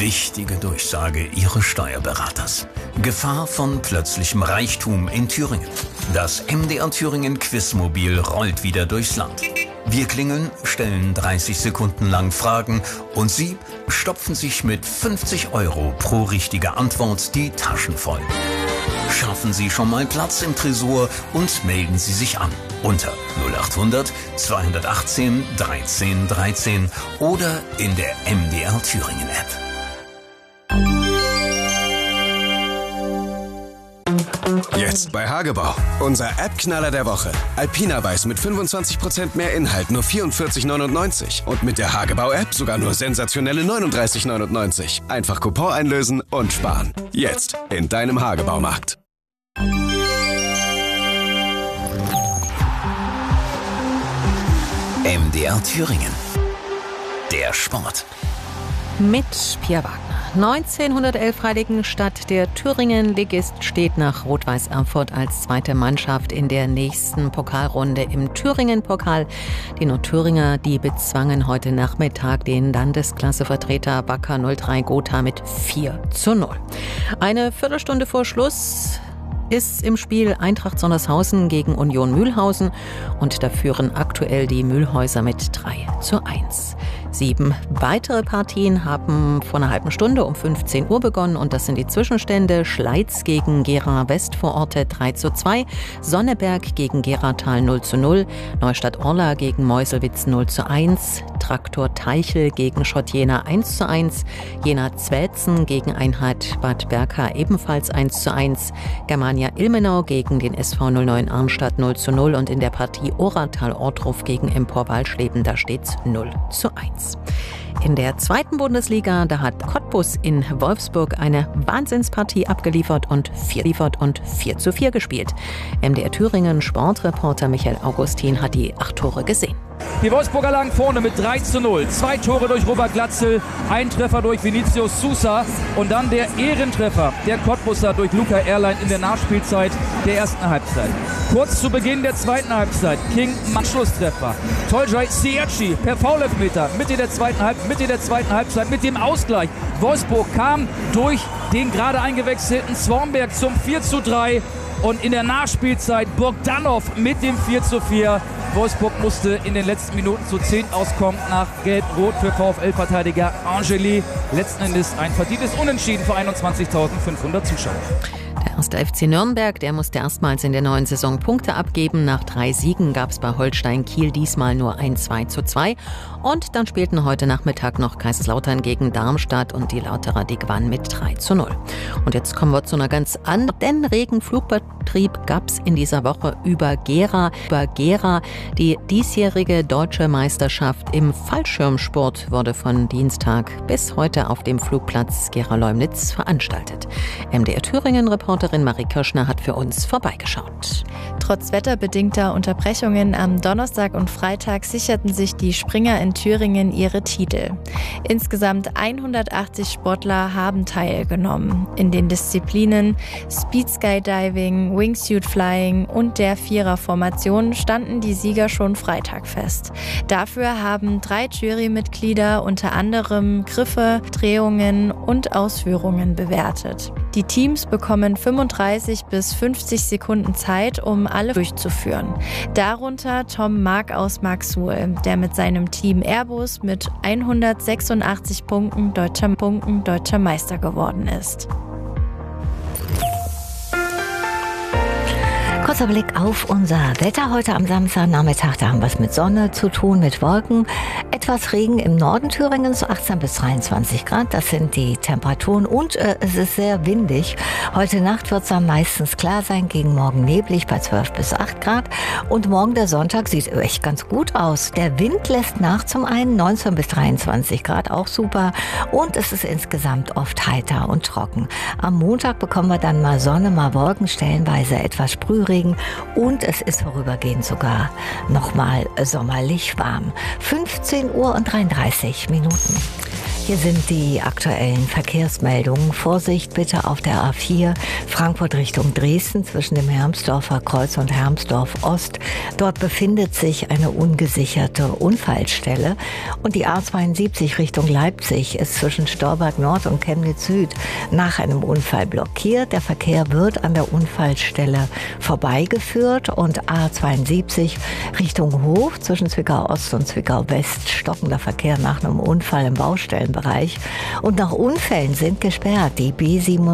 Wichtige Durchsage Ihres Steuerberaters. Gefahr von plötzlichem Reichtum in Thüringen. Das MDR Thüringen Quizmobil rollt wieder durchs Land. Wir klingeln, stellen 30 Sekunden lang Fragen und Sie stopfen sich mit 50 € pro richtige Antwort die Taschen voll. Schaffen Sie schon mal Platz im Tresor und melden Sie sich an unter 0800 218 13 13 oder in der MDR Thüringen App. Jetzt bei Hagebau. Unser App-Knaller der Woche. Alpina Weiß mit 25% mehr Inhalt, nur 44,99. Und mit der Hagebau-App sogar nur sensationelle 39,99. Einfach Coupon einlösen und sparen. Jetzt in deinem Hagebaumarkt. MDR Thüringen. Der Sport. Mit Pia Wagner. 1911 Heiligenstadt. Der Thüringen-Ligist steht nach Rot-Weiß Erfurt als zweite Mannschaft in der nächsten Pokalrunde im Thüringen-Pokal. Die Nordthüringer, die bezwangen heute Nachmittag den Landesklassevertreter Wacker 03 Gotha mit 4:0. Eine Viertelstunde vor Schluss ist im Spiel Eintracht Sondershausen gegen Union Mühlhausen und da führen aktuell die Mühlhäuser mit 3:1. 7 weitere Partien haben vor einer halben Stunde um 15 Uhr begonnen und das sind die Zwischenstände: Schleiz gegen Gera Westvororte 3:2, Sonneberg gegen Geratal 0:0, Neustadt-Orla gegen Meuselwitz 0:1, Traktor Teichel gegen Schott Jena 1:1, Jena Zwelzen gegen Einheit Bad Berka ebenfalls 1:1, Germania Ilmenau gegen den SV 09 Arnstadt 0:0 und in der Partie Oratal-Ortruf gegen Empor Walschleben, da steht's 0:1. In der zweiten Bundesliga, da hat Cottbus in Wolfsburg eine Wahnsinnspartie abgeliefert und 4:4 gespielt. MDR Thüringen Sportreporter Michael Augustin hat die 8 Tore gesehen. Die Wolfsburger lagen vorne mit 3:0. 2 Tore durch Robert Glatzel, ein Treffer durch Vinicius Sousa und dann der Ehrentreffer der Cottbusser durch Luca Erlein in der Nachspielzeit der ersten Halbzeit. Kurz zu Beginn der zweiten Halbzeit King Anschlusstreffer. Toljai Siaci per Foulelfmeter Mitte der zweiten Halbzeit mit dem Ausgleich. Wolfsburg kam durch den gerade eingewechselten Swornberg zum 4:3 und in der Nachspielzeit Bogdanov mit dem 4:4. Wolfsburg musste in den letzten Minuten zu 10 auskommen nach Gelb-Rot für VfL-Verteidiger Angeli. Letzten Endes ein verdientes Unentschieden für 21.500 Zuschauer. Der erste FC Nürnberg, der musste erstmals in der neuen Saison Punkte abgeben. Nach 3 Siegen gab es bei Holstein Kiel diesmal nur ein 2:2. Und dann spielten heute Nachmittag noch Kaiserslautern gegen Darmstadt und die Lauterer, die gewannen mit 3:0. Und jetzt kommen wir zu einer ganz anderen, denn regen Flugbetrieb gab es in dieser Woche über Gera. Die diesjährige deutsche Meisterschaft im Fallschirmsport wurde von Dienstag bis heute auf dem Flugplatz Gera-Leumnitz veranstaltet. MDR Thüringen-Reporterin Marie Kirschner hat für uns vorbeigeschaut. Trotz wetterbedingter Unterbrechungen am Donnerstag und Freitag sicherten sich die Springer in Thüringen ihre Titel. Insgesamt 180 Sportler haben teilgenommen. In den Disziplinen Speed Skydiving, Wingsuit Flying und der Viererformation standen die Sieger schon Freitag fest. Dafür haben 3 Jurymitglieder unter anderem Griffe, Drehungen und Ausführungen bewertet. Die Teams bekommen 35 bis 50 Sekunden Zeit, um alle durchzuführen. Darunter Tom Mark aus Marksuhl, der mit seinem Team Airbus mit 186 Punkten deutscher Meister geworden ist. Kurzer Blick auf unser Wetter heute am Samstagnachmittag. Da haben wir es mit Sonne zu tun, mit Wolken. Etwas Regen im Norden Thüringens, so 18 bis 23 Grad. Das sind die Temperaturen und es ist sehr windig. Heute Nacht wird es dann meistens klar sein, gegen morgen neblig bei 12 bis 8 Grad. Und morgen der Sonntag sieht echt ganz gut aus. Der Wind lässt nach, zum einen 19 bis 23 Grad, auch super. Und es ist insgesamt oft heiter und trocken. Am Montag bekommen wir dann mal Sonne, mal Wolken, stellenweise etwas Sprühregen. Und es ist vorübergehend sogar nochmal sommerlich warm. 15:33 Uhr. Hier sind die aktuellen Verkehrsmeldungen. Vorsicht bitte auf der A4 Frankfurt Richtung Dresden zwischen dem Hermsdorfer Kreuz und Hermsdorf Ost. Dort befindet sich eine ungesicherte Unfallstelle. Und die A72 Richtung Leipzig ist zwischen Storberg Nord und Chemnitz Süd nach einem Unfall blockiert. Der Verkehr wird an der Unfallstelle vorbeigeführt. Und A72 Richtung Hof zwischen Zwickau Ost und Zwickau West stockender Verkehr nach einem Unfall im Baustellenbereich. Und nach Unfällen sind gesperrt die B7